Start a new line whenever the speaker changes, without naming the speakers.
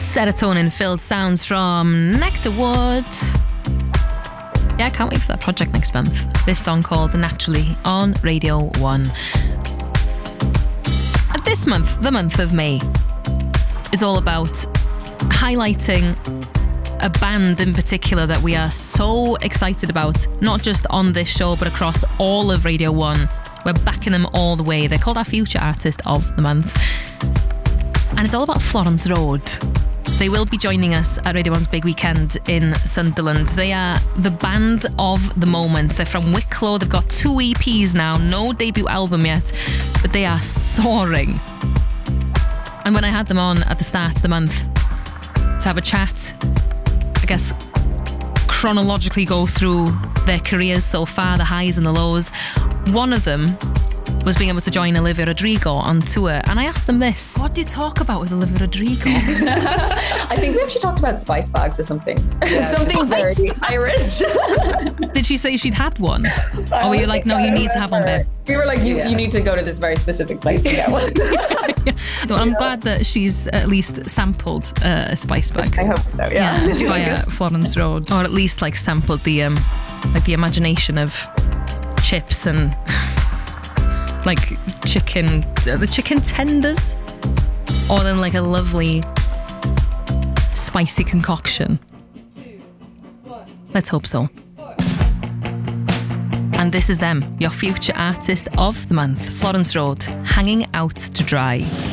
Serotonin-filled sounds from Nectarwood. Yeah, I can't wait for that project next month. This song called Naturally on Radio 1. This month, the month of May, is all about highlighting a band in particular that we are so excited about, not just on this show, but across all of Radio 1. We're backing them all the way. They're called our Future Artist of the Month. And it's all about Florence Road. They will be joining us at Radio 1's Big Weekend in Sunderland. They are the band of the moment. They're from Wicklow. They've got 2 EPs now, no debut album yet, but they are soaring. And when I had them on at the start of the month to have a chat, I guess chronologically go through their careers so far, the highs and the lows, one of them was being able to join Olivia Rodrigo on tour. And I asked them this: what do you talk about with Olivia Rodrigo?
I think we actually talked about spice bags or something. Yeah. Something very Irish.
Did she say she'd had one? Or were you like, no, you need to have one, babe?
We were like, you need to go to this very specific place to get one.
So I'm glad that she's at least sampled a spice bag.
I hope so, yeah.
Via Florence Road. Or at least like sampled the imagination of chips and like the chicken tenders, or then like a lovely spicy concoction. Let's hope so. And this is them, your Future Artist of the Month, Florence Road, Hanging Out to Dry.